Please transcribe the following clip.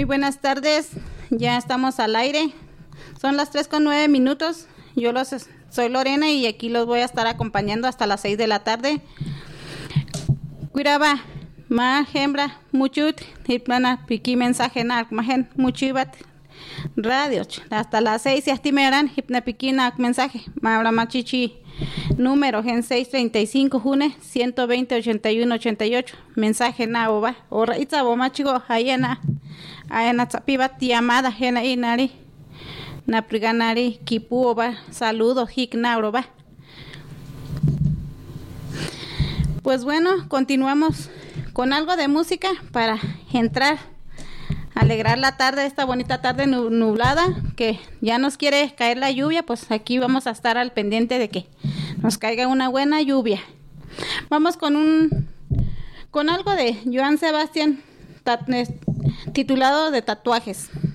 Muy buenas tardes, ya estamos al aire. Son las 3:09. Soy Lorena y aquí los voy a estar acompañando hasta las 6 de la tarde. Cuiraba, ma hembra, muchut, hiplana, piqui mensaje nak, majen, muchibat, radio. Hasta las 6 y estimeran, hipna piquina mensaje, mabra machichi. Número gen 635 june 120 81 88. Mensaje na oba. Ora itza boma chigo hayena. Ayana tsapiba llamada gena inari. Na priganari kipu oba. Saludo hik na oba. Pues bueno, continuamos con algo de música para entrar, alegrar la tarde, esta bonita tarde nublada, que ya nos quiere caer la lluvia, pues aquí vamos a estar al pendiente de que nos caiga una buena lluvia. Vamos con algo de Joan Sebastián, titulado de Tatuajes.